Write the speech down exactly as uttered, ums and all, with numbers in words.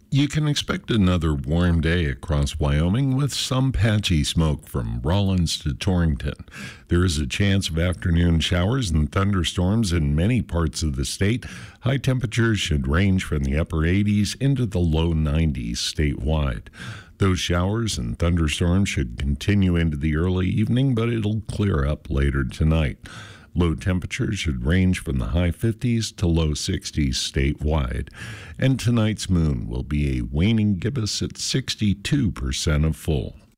You can expect another warm day across Wyoming with some patchy smoke from Rawlins to Torrington. There is a chance of afternoon showers and thunderstorms in many parts of the state. High temperatures should range from the upper eighties into the low nineties statewide. Those showers and thunderstorms should continue into the early evening, but it'll clear up later tonight. Low temperatures should range from the high fifties to low sixties statewide. And tonight's moon will be a waning gibbous at sixty-two percent of full.